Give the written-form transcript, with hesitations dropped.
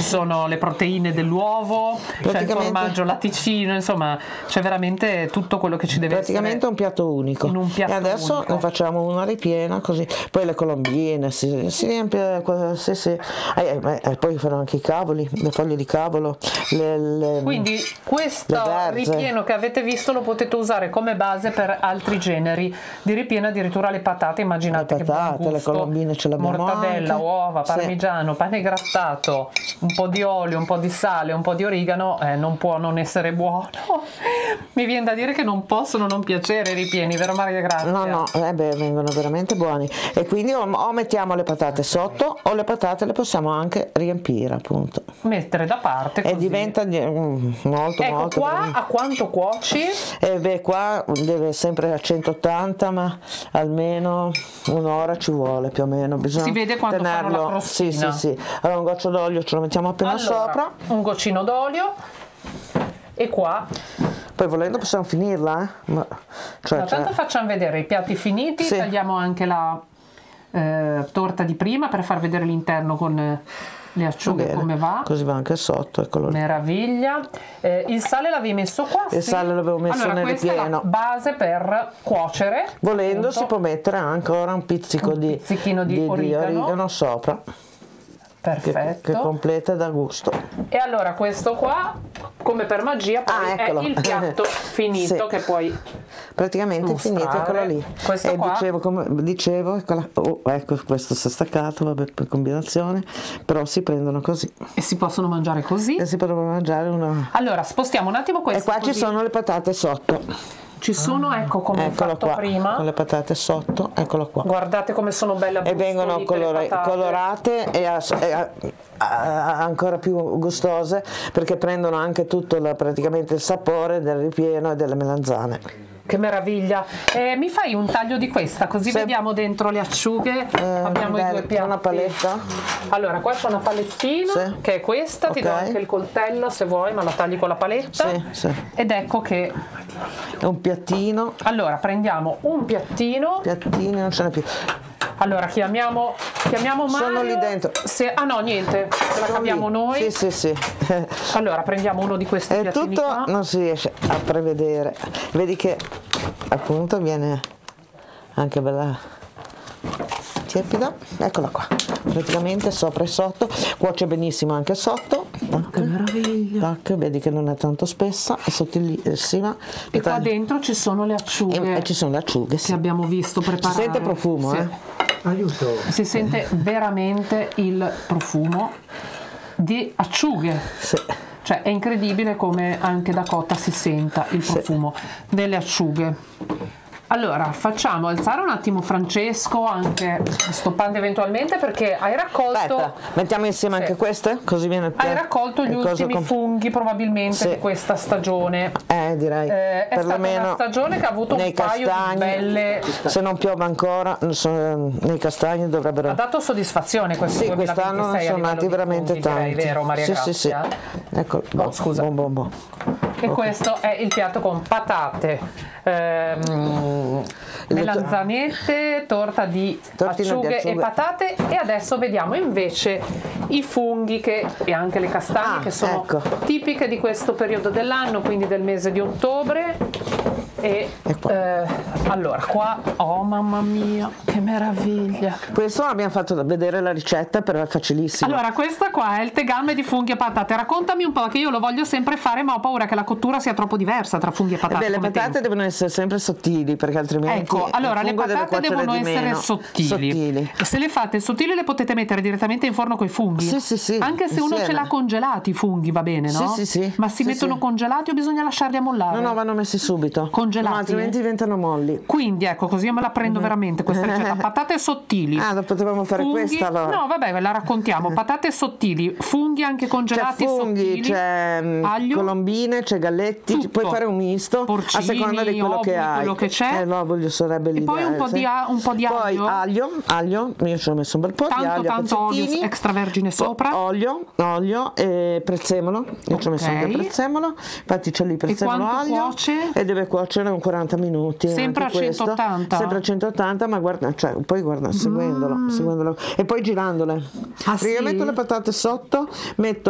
sono le proteine dell'uovo, c'è il formaggio latticino, insomma c'è veramente tutto quello che ci deve praticamente essere un piatto unico. in un piatto e adesso unico. ne facciamo una ripiena così, poi le colombine si riempie, sì. Poi fanno anche i cavoli, le foglie di cavolo, quindi questo ripieno che avete visto lo potete usare come base per altri generi di ripieno, addirittura le patate, immaginate che buon gusto. Le colombine ce l'abbiamo mortadella, anche. uova, parmigiano, pane grattato, un po' di olio, un po' di sale, un po' di origano, non può non essere buono. Mi viene da dire che non possono non piacere i ripieni, vero Maria Grazia? No, vengono veramente buoni, e quindi o mettiamo le patate sotto o le patate le possiamo anche riempire, appunto, mettere da parte così. E diventa molto molto qua buono. A quanto cuoci? Qua deve sempre a 180, ma almeno un'ora ci vuole più o meno, bisogna si vede quando tenerlo. fanno la crostina. Sì. Allora un goccio d'olio ce lo mettiamo appena sopra, un goccino d'olio, e qua poi volendo possiamo finirla, tanto facciamo vedere i piatti finiti, sì. Tagliamo anche la torta di prima per far vedere l'interno con le acciughe. Bene. Come va? Così va anche sotto, eccolo lì. Meraviglia. Il sale l'avevi messo qua? Il sale l'avevo messo nel ripieno. Questa è la base per cuocere. Volendo si può mettere ancora un pizzichino di origano sopra. Perfetto. Che completa da gusto. E allora questo qua, come per magia, poi è il piatto finito, sì. Che puoi praticamente mostrare. Finito, eccolo lì. Questo qua. Dicevo, ecco, questo si è staccato, vabbè, per combinazione, però si prendono così. E si possono mangiare così? E si possono mangiare una. Allora, spostiamo un attimo questo. E qua ci sono le patate sotto. Ci sono, ecco come ho fatto qua, prima. Con le patate sotto, eccolo qua. Guardate come sono belle e vengono colorate e ancora più gustose, perché prendono anche tutto praticamente il sapore del ripieno e delle melanzane. Che meraviglia. Mi fai un taglio di questa, così vediamo dentro le acciughe. Abbiamo i due piatti. Una paletta. Allora, qua c'è una palettina, che è questa, ti do anche il coltello se vuoi, ma la tagli con la paletta. Sì. Ed ecco che è un piattino. Allora, prendiamo un piattino. Piattini non ce n'è più. Allora, chiamiamo Mario. Sono lì dentro. No, niente, ce la capiamo noi. Sì. Allora, prendiamo uno di questi piattini tutto qua. Non si riesce a prevedere. Vedi che appunto viene anche bella tiepida. Eccola qua. Praticamente sopra e sotto. Cuoce benissimo anche sotto. Che meraviglia. Vedi che non è tanto spessa, è sottilissima. E qua dentro ci sono le acciughe. E ci sono le acciughe, che abbiamo visto preparare. Si sente profumo, Aiuto. Si sente veramente il profumo di acciughe. Sì. Cioè è incredibile come anche da cotta si senta il profumo delle acciughe. Allora, facciamo alzare un attimo Francesco, anche stoppando eventualmente, perché hai raccolto. Aspetta, mettiamo insieme anche queste, così viene il Hai raccolto gli ultimi funghi probabilmente di questa stagione. Direi. È stata una stagione che ha avuto un paio di belle. Se non piove ancora, nei castagni dovrebbero. Ha dato soddisfazione questo 2026. Quest'anno ne sono nati veramente tanti. Vero, Maria Grazia? Ecco, scusa. Bon. E questo è il piatto con patate, melanzanette, torta di acciughe e patate, e adesso vediamo invece i funghi e anche le castagne che sono tipiche di questo periodo dell'anno, quindi del mese di ottobre. Allora qua, oh mamma mia, che meraviglia. Questo abbiamo fatto vedere la ricetta, però è facilissimo. Allora, questa qua è il tegame di funghi e patate. Raccontami un po', che io lo voglio sempre fare, ma ho paura che la cottura sia troppo diversa tra funghi e patate. Le patate devono essere sempre sottili, perché altrimenti ecco, allora le patate devono essere sottili. Se le fate sottili le potete mettere direttamente in forno con i funghi. Sì. Anche se uno ce l'ha congelati i funghi, va bene, no? Sì. Ma si mettono congelati o bisogna lasciarli a mollare? No, vanno messi subito. Congelati. No, altrimenti diventano molli. Quindi ecco, così io me la prendo veramente questa ricetta. Patate sottili. Potevamo fare funghi, questa allora. No, vabbè, ve la raccontiamo. Patate sottili, funghi anche congelati, c'è funghi, sottili, c'è aglio, colombine, c'è galletti, tutto. Puoi fare un misto, porcini, a seconda di quello che hai. Quello che c'è. L'uovo sarebbe lì. E poi un po' di aglio. Poi aglio, io ci ho messo un bel po' di aglio, tanto olio extravergine sopra. Olio e prezzemolo. Io ci ho messo anche il prezzemolo. Infatti c'è lì prezzemolo, aglio. Cuoce? E deve cuocere un 40 minuti. Sempre a 180. Sempre a 180, ma guarda, poi guarda, seguendolo. E poi girandole. Io metto le patate sotto, metto